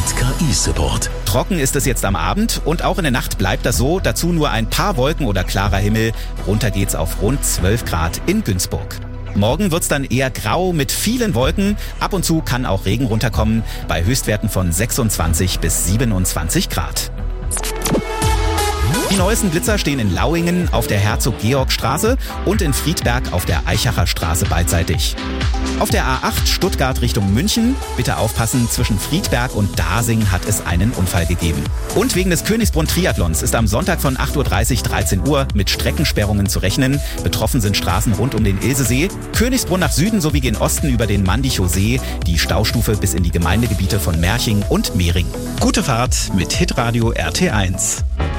KI-Support. Trocken ist es jetzt am Abend und auch in der Nacht bleibt das so. Dazu nur ein paar Wolken oder klarer Himmel. Runter geht's auf rund 12 Grad in Günzburg. Morgen wird's dann eher grau mit vielen Wolken. Ab und zu kann auch Regen runterkommen bei Höchstwerten von 26 bis 27 Grad. Die neuesten Blitzer stehen in Lauingen auf der Herzog-Georg-Straße und in Friedberg auf der Eichacher Straße beidseitig. Auf der A8 Stuttgart Richtung München, bitte aufpassen, zwischen Friedberg und Dasing hat es einen Unfall gegeben. Und wegen des Königsbrunn-Triathlons ist am Sonntag von 8.30 Uhr 13 Uhr mit Streckensperrungen zu rechnen. Betroffen sind Straßen rund um den Ilsesee, Königsbrunn nach Süden sowie gen Osten über den Mandichow See, die Staustufe bis in die Gemeindegebiete von Merching und Mehring. Gute Fahrt mit Hitradio RT1.